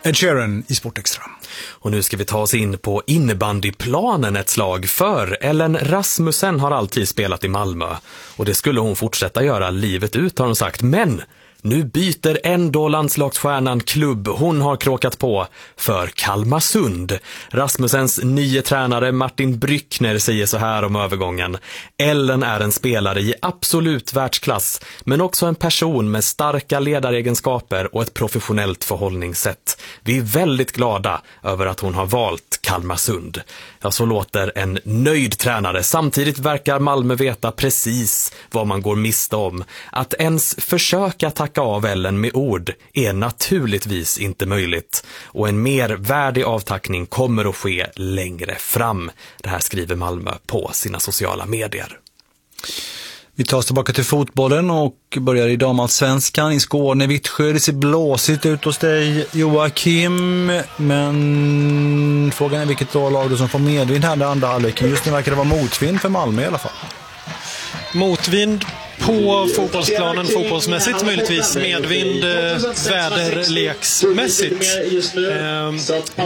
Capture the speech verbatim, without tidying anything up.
Ed Sheeran i Sport Extra. Och nu ska vi ta oss in på innebandyplanen ett slag, för Ellen Rasmussen har alltid spelat i Malmö och det skulle hon fortsätta göra livet ut, har hon sagt. Men nu byter ändå landslagsstjärnan klubb. Hon har kråkat på för Kalmarsund. Rasmussens nye tränare Martin Bryckner säger så här om övergången: Ellen är en spelare i absolut världsklass, men också en person med starka ledaregenskaper och ett professionellt förhållningssätt. Vi är väldigt glada över att hon har valt Kalmarsund. Ja, så låter en nöjd tränare. Samtidigt verkar Malmö veta precis vad man går miste om. Att ens försöka tacka av Ellen med ord är naturligtvis inte möjligt. Och en mer värdig avtackning kommer att ske längre fram. Det här skriver Malmö på sina sociala medier. Vi tar oss tillbaka till fotbollen och börjar i damallsvenskan i Skåne. Vittsjö, det ser blåsigt ut hos dig, Joakim. Men frågan är vilket lag som får medvind här i andra halvleken. Just nu verkar det vara motvind för Malmö i alla fall. Motvind på fotbollsplanen fotbollsmässigt, möjligtvis medvind eh, väderleksmässigt. Eh,